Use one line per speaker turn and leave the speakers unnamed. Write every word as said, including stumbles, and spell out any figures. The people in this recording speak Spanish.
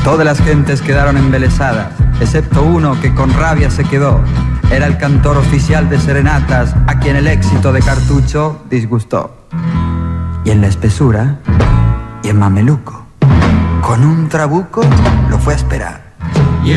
Todas las gentes quedaron embelesadas, excepto uno que con rabia se quedó. Era el cantor oficial de serenatas, a quien el éxito de Cartucho disgustó. Y en la espesura, y en mameluco, con un trabuco lo fue a esperar.